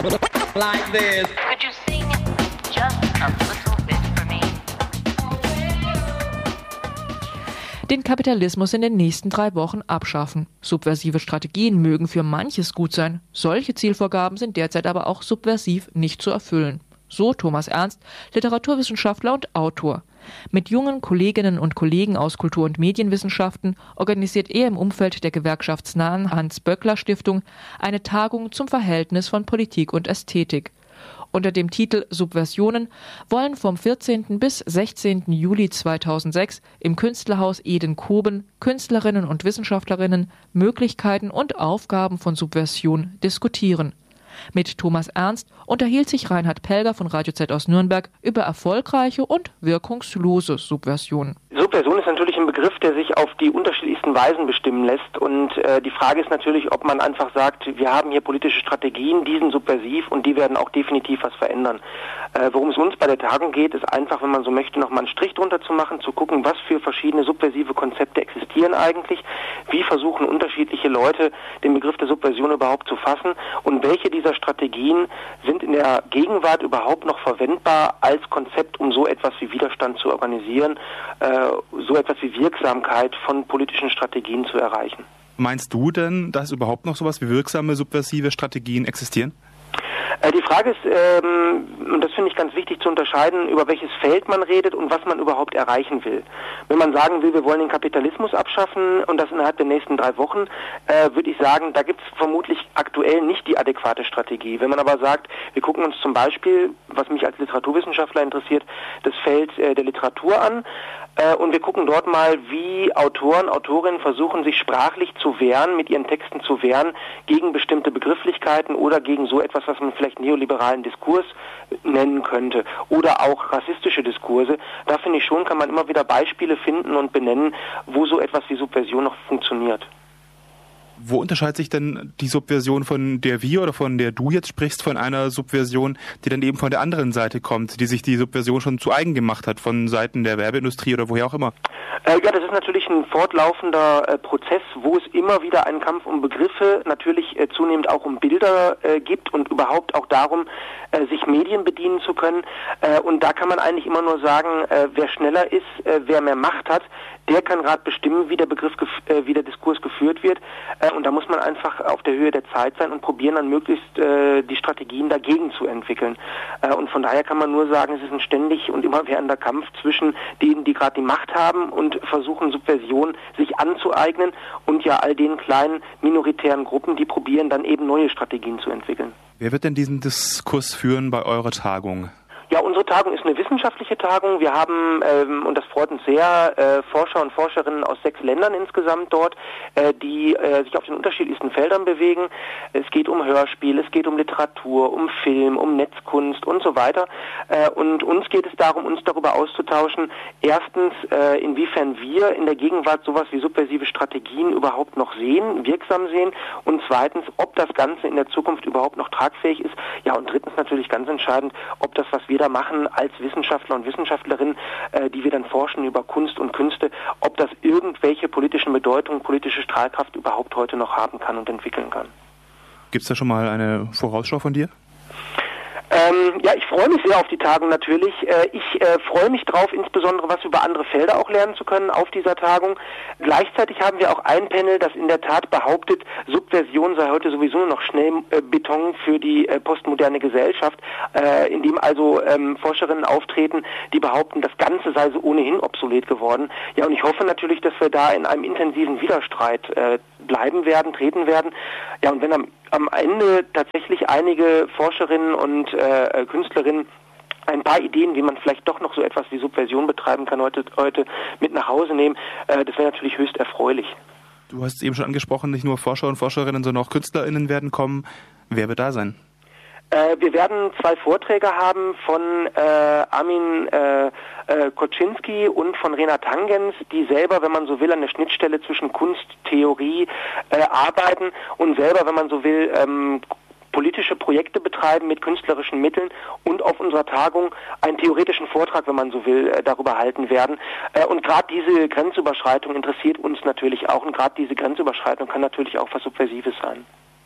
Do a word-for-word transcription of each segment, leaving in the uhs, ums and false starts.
Like this. Could you sing just a little bit for me? Den Kapitalismus in den nächsten drei Wochen abschaffen. Subversive Strategien mögen für manches gut sein. Solche Zielvorgaben sind derzeit aber auch subversiv nicht zu erfüllen. So Thomas Ernst, Literaturwissenschaftler und Autor. Mit jungen Kolleginnen und Kollegen aus Kultur- und Medienwissenschaften organisiert er im Umfeld der gewerkschaftsnahen Hans-Böckler-Stiftung eine Tagung zum Verhältnis von Politik und Ästhetik. Unter dem Titel Subversionen wollen vom vierzehnten bis sechzehnten Juli zweitausendsechs im Künstlerhaus Eden-Koben Künstlerinnen und Wissenschaftlerinnen Möglichkeiten und Aufgaben von Subversion diskutieren. Mit Thomas Ernst unterhielt sich Reinhard Pelger von Radio Z aus Nürnberg über erfolgreiche und wirkungslose Subversion. Subversion ist natürlich ein Begriff, der sich auf die unterschiedlichsten Weisen bestimmen lässt. Und äh, die Frage ist natürlich, ob man einfach sagt, wir haben hier politische Strategien, die sind subversiv und die werden auch definitiv was verändern. Äh, worum es uns bei der Tagung geht, ist einfach, wenn man so möchte, nochmal einen Strich drunter zu machen, zu gucken, was für verschiedene subversive Konzepte existieren eigentlich, wie versuchen unterschiedliche Leute den Begriff der Subversion überhaupt zu fassen und welche dieser Strategien sind in der Gegenwart überhaupt noch verwendbar als Konzept, um so etwas wie Widerstand zu organisieren, äh, so etwas wie Wirksamkeit von politischen Strategien zu erreichen. Meinst du denn, dass überhaupt noch sowas wie wirksame subversive Strategien existieren? Äh, die Frage ist, ähm, und das finde ich ganz wichtig zu unterscheiden, über welches Feld man redet und was man überhaupt erreichen will. Wenn man sagen will, wir wollen den Kapitalismus abschaffen und das innerhalb der nächsten drei Wochen, äh, würde ich sagen, da gibt es vermutlich aktuell nicht die adäquate Strategie. Wenn man aber sagt, wir gucken uns zum Beispiel, was mich als Literaturwissenschaftler interessiert, das Feld äh, der Literatur an, äh, und wir gucken dort mal, wie Autoren, Autorinnen versuchen, sich sprachlich zu wehren, mit ihren Texten zu wehren, gegen bestimmte Begrifflichkeiten oder gegen so etwas, was man vielleicht neoliberalen Diskurs nennen könnte oder auch rassistische Diskurse. Da finde ich schon, kann man immer wieder Beispiele finden und benennen, wo so etwas wie Subversion noch funktioniert. Wo unterscheidet sich denn die Subversion, von der wir oder von der du jetzt sprichst, von einer Subversion, die dann eben von der anderen Seite kommt, die sich die Subversion schon zu eigen gemacht hat, von Seiten der Werbeindustrie oder woher auch immer? Äh, ja, das ist natürlich ein fortlaufender äh, Prozess, wo es immer wieder einen Kampf um Begriffe, natürlich äh, zunehmend auch um Bilder äh, gibt und überhaupt auch darum, äh, sich Medien bedienen zu können. Äh, und da kann man eigentlich immer nur sagen, äh, wer schneller ist, äh, wer mehr Macht hat, der kann gerade bestimmen, wie der Begriff, äh, wie der Diskurs geführt wird. Äh, und da muss man einfach auf der Höhe der Zeit sein und probieren dann möglichst äh, die Strategien dagegen zu entwickeln. Äh, und von daher kann man nur sagen, es ist ein ständig und immerwährender Kampf zwischen denen, die gerade die Macht haben und versuchen, Subversion sich anzueignen und ja all den kleinen minoritären Gruppen, die probieren, dann eben neue Strategien zu entwickeln. Wer wird denn diesen Diskurs führen bei eurer Tagung? Ja, unsere Tagung ist eine wissenschaftliche Tagung. Wir haben, ähm, und das freut uns sehr, äh, Forscher und Forscherinnen aus sechs Ländern insgesamt dort, äh, die äh, sich auf den unterschiedlichsten Feldern bewegen. Es geht um Hörspiel, es geht um Literatur, um Film, um Netzkunst und so weiter. Äh, und uns geht es darum, uns darüber auszutauschen, erstens, äh, inwiefern wir in der Gegenwart sowas wie subversive Strategien überhaupt noch sehen, wirksam sehen, und zweitens, ob das Ganze in der Zukunft überhaupt noch tragfähig ist. Ja, und drittens natürlich ganz entscheidend, ob das, was wir da machen als Wissenschaftler und Wissenschaftlerinnen, äh, die wir dann forschen über Kunst und Künste, ob das irgendwelche politischen Bedeutungen, politische Strahlkraft überhaupt heute noch haben kann und entwickeln kann. Gibt es da schon mal eine Vorausschau von dir? Ähm, ja, ich freue mich sehr auf die Tagung natürlich. Äh, ich äh, freue mich drauf, insbesondere was über andere Felder auch lernen zu können auf dieser Tagung. Gleichzeitig haben wir auch ein Panel, das in der Tat behauptet, Subversion sei heute sowieso nur noch schnell äh, Beton für die äh, postmoderne Gesellschaft, äh, in dem also ähm, Forscherinnen auftreten, die behaupten, das Ganze sei so ohnehin obsolet geworden. Ja, und ich hoffe natürlich, dass wir da in einem intensiven Widerstreit äh, bleiben werden, treten werden. Ja, und wenn am, am Ende tatsächlich einige Forscherinnen und äh, Künstlerinnen ein paar Ideen, wie man vielleicht doch noch so etwas wie Subversion betreiben kann, heute, heute mit nach Hause nehmen, äh, das wäre natürlich höchst erfreulich. Du hast es eben schon angesprochen, nicht nur Forscher und Forscherinnen, sondern auch KünstlerInnen werden kommen. Wer wird da sein? Äh, wir werden zwei Vorträge haben von äh, Armin äh, äh, Koczynski und von Renat Tangens, die selber, wenn man so will, an der Schnittstelle zwischen Kunst, Theorie äh, arbeiten und selber, wenn man so will, ähm, politische Projekte betreiben mit künstlerischen Mitteln und auf unserer Tagung einen theoretischen Vortrag, wenn man so will, äh, darüber halten werden. Äh, und gerade diese Grenzüberschreitung interessiert uns natürlich auch, und gerade diese Grenzüberschreitung kann natürlich auch was Subversives sein.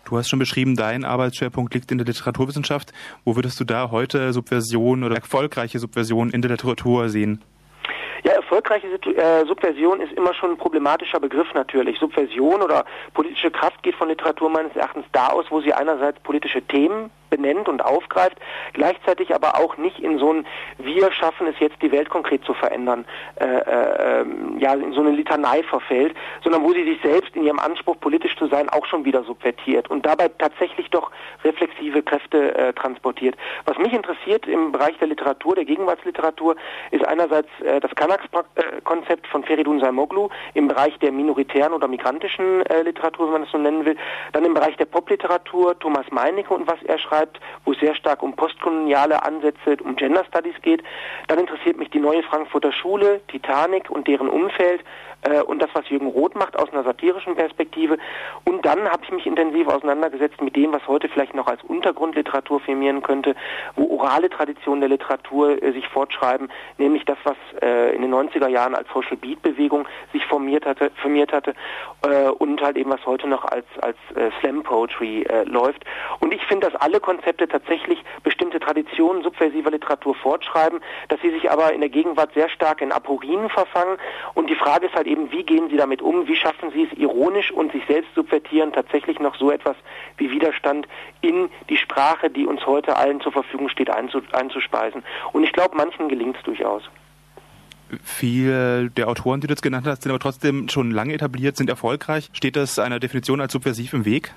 Du hast schon beschrieben, dein Arbeitsschwerpunkt liegt in der Literaturwissenschaft. Wo würdest du da heute Subversion oder erfolgreiche Subversion in der Literatur sehen? Ja, erfolgreiche äh, Subversion ist immer schon ein problematischer Begriff natürlich. Subversion oder politische Kraft geht von Literatur meines Erachtens da aus, wo sie einerseits politische Themen benennt und aufgreift, gleichzeitig aber auch nicht in so ein wir schaffen es jetzt, die Welt konkret zu verändern, äh, äh, ja, in so eine Litanei verfällt, sondern wo sie sich selbst in ihrem Anspruch, politisch zu sein, auch schon wieder subvertiert und dabei tatsächlich doch reflexive Kräfte äh, transportiert. Was mich interessiert im Bereich der Literatur, der Gegenwartsliteratur, ist einerseits äh, das Kanaks-Konzept von Feridun Saimoglu im Bereich der minoritären oder migrantischen äh, Literatur, wenn man das so nennen will, dann im Bereich der Popliteratur Thomas Meinecke und was er schreibt, wo es sehr stark um postkoloniale Ansätze, um Gender Studies geht. Dann interessiert mich die neue Frankfurter Schule, Titanic und deren Umfeld äh, und das, was Jürgen Roth macht aus einer satirischen Perspektive. Und dann habe ich mich intensiv auseinandergesetzt mit dem, was heute vielleicht noch als Untergrundliteratur firmieren könnte, wo orale Traditionen der Literatur äh, sich fortschreiben, nämlich das, was äh, in den neunziger Jahren als Social Beat Bewegung sich formiert hatte, formiert hatte äh, und halt eben was heute noch als als äh, Slam Poetry äh, läuft. Und ich finde, dass alle Konzepte tatsächlich bestimmte Traditionen subversiver Literatur fortschreiben, dass sie sich aber in der Gegenwart sehr stark in Aporien verfangen. Und die Frage ist halt eben, wie gehen sie damit um? Wie schaffen sie es ironisch und sich selbst subvertieren, tatsächlich noch so etwas wie Widerstand in die Sprache, die uns heute allen zur Verfügung steht, einzuspeisen? Und ich glaube, manchen gelingt es durchaus. Viele der Autoren, die du jetzt genannt hast, sind aber trotzdem schon lange etabliert, sind erfolgreich. Steht das einer Definition als subversiv im Weg?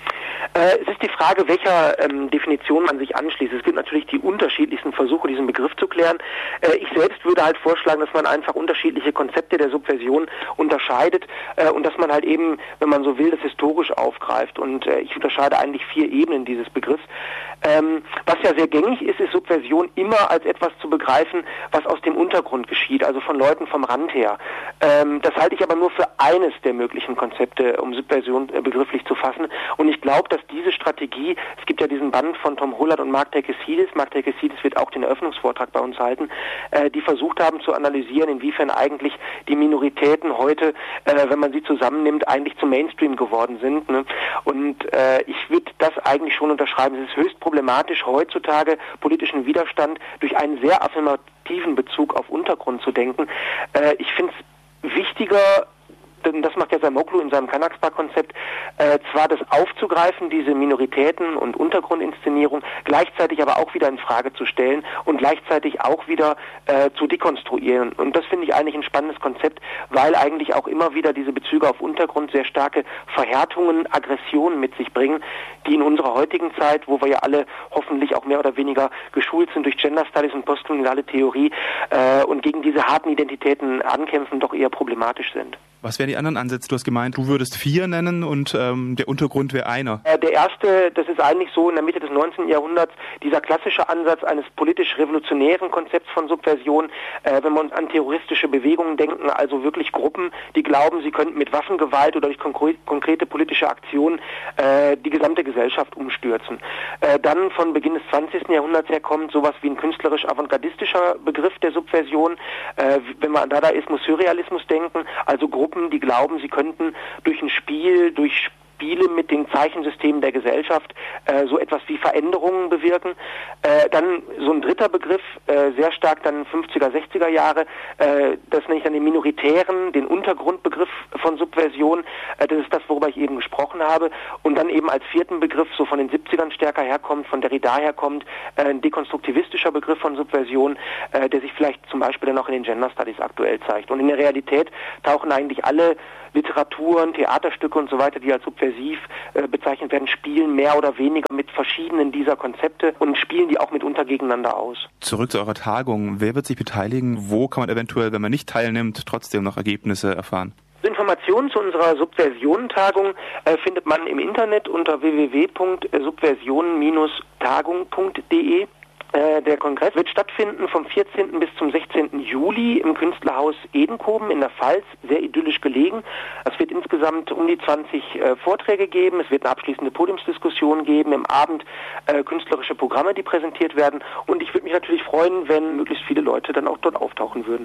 Äh, es ist die Frage, welcher ähm, Definition man sich anschließt. Es gibt natürlich die unterschiedlichsten Versuche, diesen Begriff zu klären. Äh, ich selbst würde halt vorschlagen, dass man einfach unterschiedliche Konzepte der Subversion unterscheidet äh, und dass man halt eben, wenn man so will, das historisch aufgreift. Und äh, ich unterscheide eigentlich vier Ebenen dieses Begriffs. Ähm, was ja sehr gängig ist, ist Subversion immer als etwas zu begreifen, was aus dem Untergrund geschieht, also von Leuten vom Rand her. Ähm, das halte ich aber nur für eines der möglichen Konzepte, um Subversion äh, begrifflich zu fassen. Und ich glaube, dass diese Strategie, es gibt ja diesen Band von Tom Hullert und Mark Terkesidis, Mark Terkesidis wird auch den Eröffnungsvortrag bei uns halten, äh, die versucht haben zu analysieren, inwiefern eigentlich die Minoritäten heute, äh, wenn man sie zusammennimmt, eigentlich zum Mainstream geworden sind. Ne? Und äh, ich würde das eigentlich schon unterschreiben. Es ist höchst problematisch, heutzutage politischen Widerstand durch einen sehr affirmativen Bezug auf Untergrund zu denken. Äh, ich finde es wichtiger, denn das macht ja Saimoglu in seinem Kanaks-Konzept, äh, zwar das aufzugreifen, diese Minoritäten und Untergrundinszenierung, gleichzeitig aber auch wieder in Frage zu stellen und gleichzeitig auch wieder äh, zu dekonstruieren. Und das finde ich eigentlich ein spannendes Konzept, weil eigentlich auch immer wieder diese Bezüge auf Untergrund sehr starke Verhärtungen, Aggressionen mit sich bringen, die in unserer heutigen Zeit, wo wir ja alle hoffentlich auch mehr oder weniger geschult sind durch Gender Studies und postkoloniale Theorie äh, und gegen diese harten Identitäten ankämpfen, doch eher problematisch sind. Was wären die anderen Ansätze? Du hast gemeint, du würdest vier nennen und ähm, der Untergrund wäre einer. Äh, der erste, das ist eigentlich so in der Mitte des neunzehnten Jahrhunderts, dieser klassische Ansatz eines politisch-revolutionären Konzepts von Subversion, äh, wenn wir uns an terroristische Bewegungen denken, also wirklich Gruppen, die glauben, sie könnten mit Waffengewalt oder durch konkre- konkrete politische Aktionen äh, die gesamte Gesellschaft umstürzen. Äh, dann von Beginn des zwanzigsten Jahrhunderts her kommt sowas wie ein künstlerisch-avantgardistischer Begriff der Subversion, äh, wenn wir an Dadaismus-Surrealismus denken, also Gruppen, die glauben, sie könnten durch ein Spiel, durch Spiele mit den Zeichensystemen der Gesellschaft äh, so etwas wie Veränderungen bewirken. Äh, dann so ein dritter Begriff, äh, sehr stark dann fünfziger, sechziger Jahre, äh, das nenne ich dann den minoritären, den Untergrundbegriff von Subversion. Äh, das ist das, worüber ich eben gesprochen habe. Und dann eben als vierten Begriff, so von den siebzigern stärker herkommt, von Derrida herkommt, äh, ein dekonstruktivistischer Begriff von Subversion, äh, der sich vielleicht zum Beispiel dann auch in den Gender Studies aktuell zeigt. Und in der Realität tauchen eigentlich alle Literaturen, Theaterstücke und so weiter, die als subversiv äh, bezeichnet werden, spielen mehr oder weniger mit verschiedenen dieser Konzepte und spielen die auch mitunter gegeneinander aus. Zurück zu eurer Tagung. Wer wird sich beteiligen? Wo kann man eventuell, wenn man nicht teilnimmt, trotzdem noch Ergebnisse erfahren? Informationen zu unserer Subversion-Tagung äh, findet man im Internet unter w w w punkt subversion Bindestrich tagung punkt d e. Der Kongress wird stattfinden vom vierzehnten bis zum sechzehnten Juli im Künstlerhaus Edenkoben in der Pfalz, sehr idyllisch gelegen. Es wird insgesamt um die zwanzig äh, Vorträge geben, es wird eine abschließende Podiumsdiskussion geben, im Abend äh, künstlerische Programme, die präsentiert werden und ich würde mich natürlich freuen, wenn möglichst viele Leute dann auch dort auftauchen würden.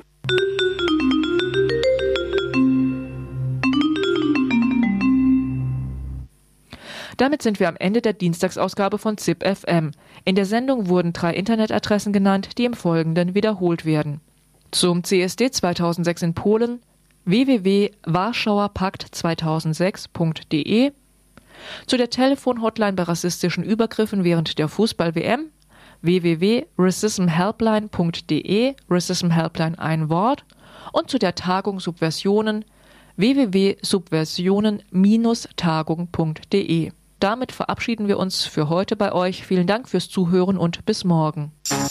Damit sind wir am Ende der Dienstagsausgabe von Z I P F M. In der Sendung wurden drei Internetadressen genannt, die im Folgenden wiederholt werden. Zum C S D zweitausendsechs in Polen w w w punkt warschauerpakt zweitausendsechs punkt d e, zu der Telefonhotline bei rassistischen Übergriffen während der Fußball-W M w w w punkt racismhelpline punkt d e, Racism Helpline ein Wort, und zu der Tagung Subversionen w w w punkt subversionen Tagung punkt d e. Damit verabschieden wir uns für heute bei euch. Vielen Dank fürs Zuhören und bis morgen.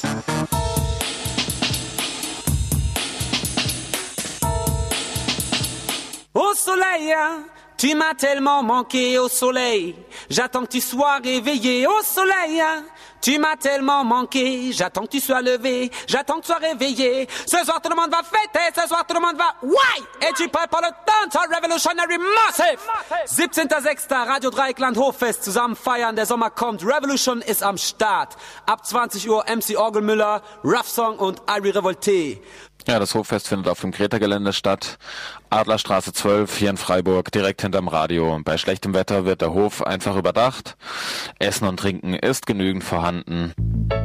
Au soleil, tu m'as tellement manqué au soleil. J'attends que tu sois réveillé au soleil. Tu m'as tellement manqué, j'attends que tu sois levé, j'attends que tu sois réveillé. Ce soir tout le monde va fêter, ce soir tout le monde va ouais. Et tu prépares le Dancehall Revolutionary Massive. siebzehnter sechster Radio Dreieckland Hoffest, zusammen feiern, der Sommer kommt, Revolution ist am Start. Ab zwanzig Uhr M C Orgelmüller, Rough Song und Irie Revolte. Ja, das Hoffest findet auf dem Greta-Gelände statt. Adlerstraße zwölf hier in Freiburg, direkt hinterm Radio. Bei schlechtem Wetter wird der Hof einfach überdacht. Essen und Trinken ist genügend vorhanden.